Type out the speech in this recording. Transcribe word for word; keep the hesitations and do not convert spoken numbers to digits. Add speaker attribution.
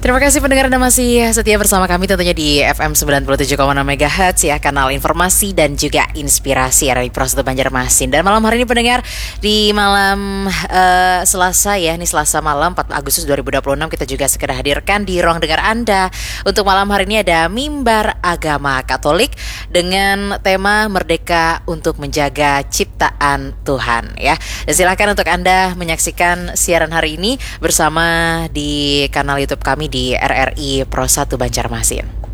Speaker 1: Terima kasih pendengar Anda masih setia bersama kami tentunya di F M sembilan puluh tujuh koma enam megahertz ya, kanal informasi dan juga inspirasi R R I Pro satu Banjarmasin. Dan malam hari ini pendengar, di malam uh, Selasa ya, ini Selasa malam empat Agustus dua ribu dua puluh enam, kita juga segera hadirkan di ruang dengar Anda. Untuk malam hari ini ada Mimbar Agama Katolik dengan tema Merdeka untuk Menjaga Ciptaan Tuhan ya. Dan silakan untuk Anda menyaksikan siaran hari ini bersama di kanal YouTube kami di R R I Pro satu Banjarmasin.